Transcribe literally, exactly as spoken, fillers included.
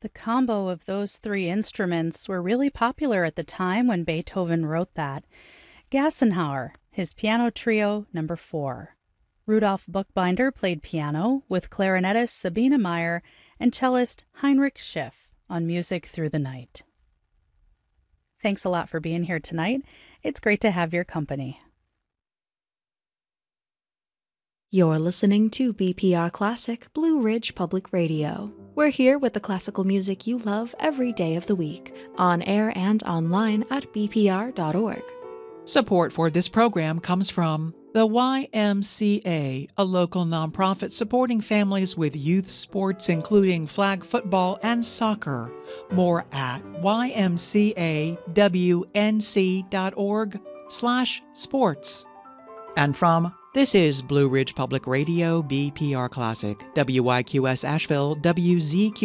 The combo of those three instruments were really popular at the time when Beethoven wrote that. Gassenhauer, his piano trio number four. Rudolf Buchbinder played piano with clarinetist Sabine Meyer and cellist Heinrich Schiff on Music Through the Night. Thanks a lot for being here tonight. It's great to have your company. You're listening to B P R Classic Blue Ridge Public Radio. We're here with the classical music you love every day of the week, on air and online at b p r dot org. Support for this program comes from the Y M C A, a local nonprofit supporting families with youth sports including flag football and soccer. More at y m c a w n c dot org slash sports. And from This is Blue Ridge Public Radio, B P R Classic, W I Q S Asheville, W Z Q